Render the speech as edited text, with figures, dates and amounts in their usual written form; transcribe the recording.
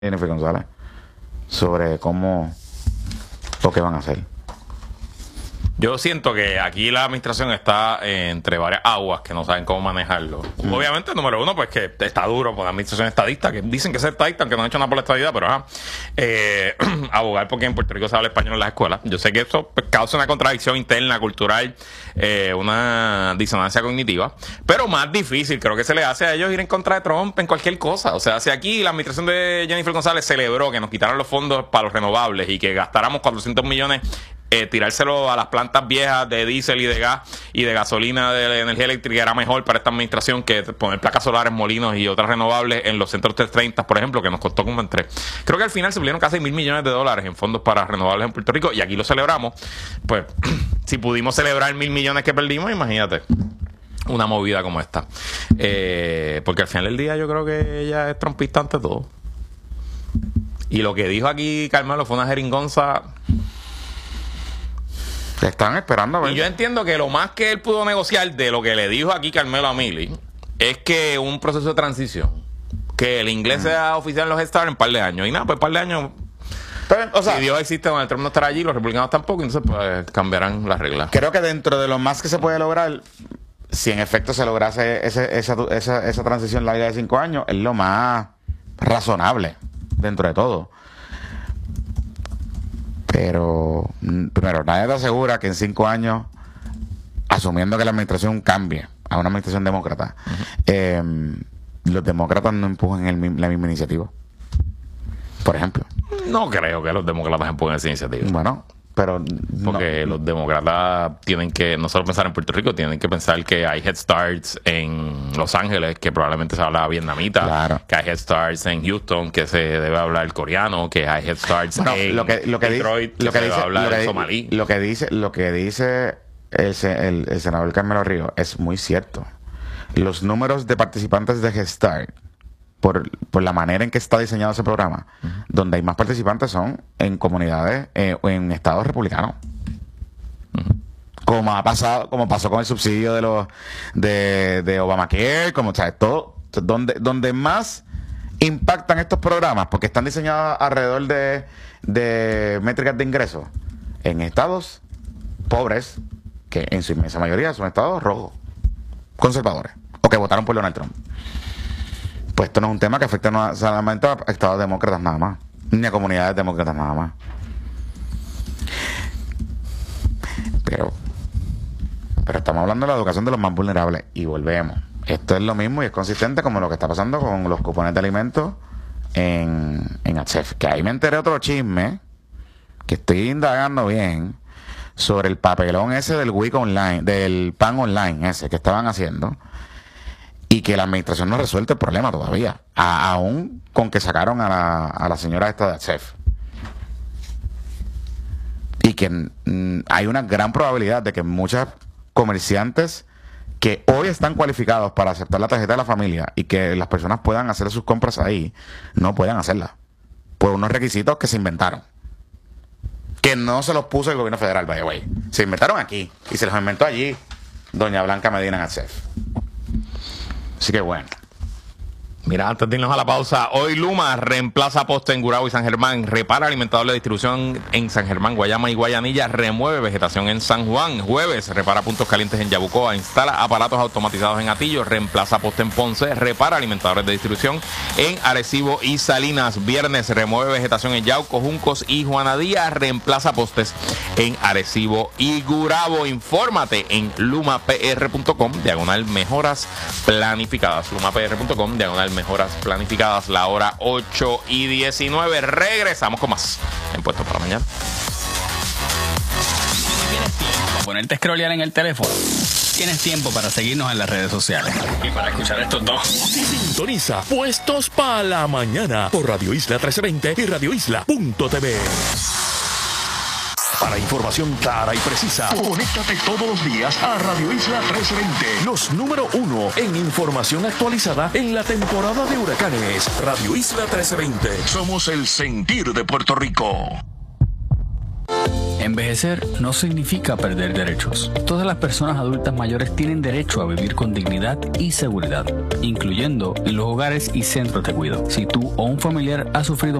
Jennifer González sobre cómo o qué van a hacer. Yo siento que aquí la administración está entre varias aguas que no saben cómo manejarlo. Obviamente, número uno, pues que está duro por la administración estadista, que dicen que es estadista, aunque no han hecho nada por la estadidad, pero abogar porque en Puerto Rico se habla español en las escuelas. Yo sé que eso pues, causa una contradicción interna, cultural, una disonancia cognitiva, pero más difícil creo que se le hace a ellos ir en contra de Trump en cualquier cosa. O sea, si aquí la administración de Jennifer González celebró que nos quitaron los fondos para los renovables y que gastáramos 400 millones tirárselo a las plantas viejas de diésel y de gas y de gasolina de energía eléctrica era mejor para esta administración que poner placas solares, molinos y otras renovables en los centros 330, por ejemplo, que nos costó como entre. Creo que al final se pidieron casi $1,000 millones en fondos para renovables en Puerto Rico y aquí lo celebramos. Pues, si pudimos celebrar $1,000 millones que perdimos, imagínate una movida como esta. Porque al final del día yo creo que ella es trompista ante todo. Y lo que dijo aquí Carmelo fue una jeringonza. Están esperando a ver. Y yo entiendo que lo más que él pudo negociar de lo que le dijo aquí Carmelo a Mili es que un proceso de transición, que el inglés sea oficial en los Head Start en un par de años. Y nada, pues un par de años. O sea, si Dios existe, Donald Trump no estará allí, los republicanos tampoco, entonces pues cambiarán las reglas. Creo que dentro de lo más que se puede lograr, si en efecto se lograse esa transición larga de 5 años, es lo más razonable dentro de todo. Pero, primero, nadie te asegura que en 5 años, asumiendo que la administración cambie a una administración demócrata, los demócratas no empujan la misma iniciativa. Por ejemplo. No creo que los demócratas empujen esa iniciativa. Bueno, pero porque los demócratas tienen que no solo pensar en Puerto Rico, tienen que pensar que hay Head Starts en Los Ángeles, que probablemente se habla vietnamita, claro, que hay Head Starts en Houston, que se debe hablar coreano, que hay Head Starts en Detroit, que se debe hablar somalí. Lo que dice el senador Carmelo Ríos es muy cierto. Los números de participantes de Head Start, por la manera en que está diseñado ese programa, donde hay más participantes son en comunidades en estados republicanos. Como pasó con el subsidio de Obamacare, como sabes, todo donde más impactan estos programas, porque están diseñados alrededor de métricas de ingresos en estados pobres, que en su inmensa mayoría son estados rojos, conservadores, o que votaron por Donald Trump. Pues esto no es un tema que afecta no solamente a estados demócratas nada más, ni a comunidades demócratas nada más. Pero estamos hablando de la educación de los más vulnerables y volvemos. Esto es lo mismo y es consistente como lo que está pasando con los cupones de alimentos en ATSEF. Que ahí me enteré otro chisme que estoy indagando bien sobre el papelón ese del WIC online, del PAN online ese que estaban haciendo. Y que la administración no ha resuelto el problema todavía, aún con que sacaron a la señora esta de ATSEF. Y que hay una gran probabilidad de que muchos comerciantes que hoy están cualificados para aceptar la tarjeta de la familia y que las personas puedan hacer sus compras ahí, no puedan hacerlas por unos requisitos que se inventaron. Que no se los puso el gobierno federal, by the way. Se inventaron aquí y se los inventó allí doña Blanca Medina en ATSEF. Así que bueno. Mira, antes de irnos a la pausa, hoy Luma reemplaza postes en Gurabo y San Germán, repara alimentador de distribución en San Germán, Guayama y Guayanilla, remueve vegetación en San Juan. Jueves, repara puntos calientes en Yabucoa, instala aparatos automatizados en Atillo, reemplaza poste en Ponce, repara alimentadores de distribución en Arecibo y Salinas. Viernes, remueve vegetación en Yauco, Juncos y Juanadía, reemplaza postes en Arecibo y Gurabo. Infórmate en lumapr.com, /mejoras planificadas. lumapr.com, /mejoras planificadas. La hora 8:19. Regresamos con más en Puesto para Mañana. ¿Tienes tiempo para ponerte a scrollear en el teléfono? Tienes tiempo para seguirnos en las redes sociales y para escuchar estos dos. Sintoniza Puestos para la Mañana por Radio Isla 1320 y radioisla.tv. Para información clara y precisa, conéctate todos los días a Radio Isla 1320. Los número 1 en información actualizada en la temporada de huracanes. Radio Isla 1320. Somos el sentir de Puerto Rico. Envejecer no significa perder derechos. Todas las personas adultas mayores tienen derecho a vivir con dignidad y seguridad, incluyendo en los hogares y centros de cuidado. Si tú o un familiar ha sufrido